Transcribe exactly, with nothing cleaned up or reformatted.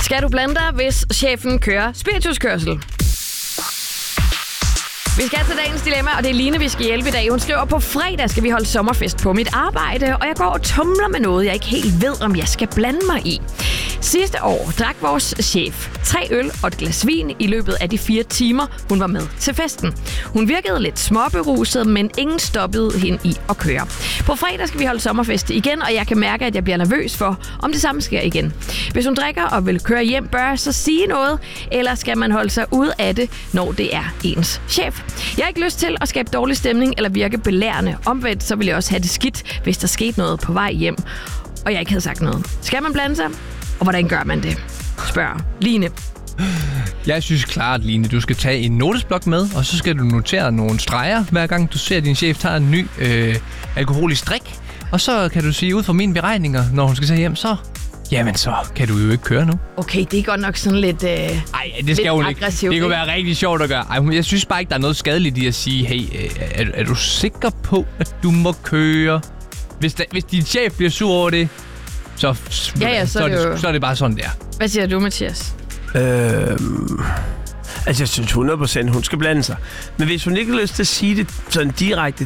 Skal du blande dig, hvis chefen kører spirituskørsel? Vi skal til dagens dilemma, og det er Line, vi skal hjælpe i dag. Hun skriver, på fredag skal vi holde sommerfest på mit arbejde, og jeg går og tumler med noget, jeg ikke helt ved, om jeg skal blande mig i. Sidste år drak vores chef tre øl og et glas vin i løbet af de fire timer, hun var med til festen. Hun virkede lidt småberuset, men ingen stoppede hende i at køre. På fredag skal vi holde sommerfest igen, og jeg kan mærke, at jeg bliver nervøs for, om det samme sker igen. Hvis hun drikker og vil køre hjem, bør jeg så sige noget, eller skal man holde sig ude af det, når det er ens chef? Jeg har ikke lyst til at skabe dårlig stemning eller virke belærende. Omvendt så vil jeg også have det skidt, hvis der skete noget på vej hjem, og jeg ikke havde sagt noget. Skal man blande sig? Og hvordan gør man det? Spørger Line. Jeg synes klart, Line, du skal tage en notesblok med, og så skal du notere nogle streger, hver gang du ser, at din chef tager en ny øh, alkoholisk drik. Og så kan du sige, ud fra mine beregninger, når hun skal tage hjem, så... Jamen, så kan du jo ikke køre nu. Okay, det er godt nok sådan lidt øh, Ej, det skal hun ikke. aggressivt. Det kunne være rigtig sjovt at gøre. Ej, jeg synes bare ikke, der er noget skadeligt i at sige, hey, er, er du sikker på, at du må køre? Hvis, der, hvis din chef bliver sur over det, så, ja, ja, så, så, er det, jo... så er det bare sådan der. Hvad siger du, Mathias? Øhm... Altså, jeg synes hundrede procent, hun skal blande sig. Men hvis hun ikke har lyst til at sige det sådan direkte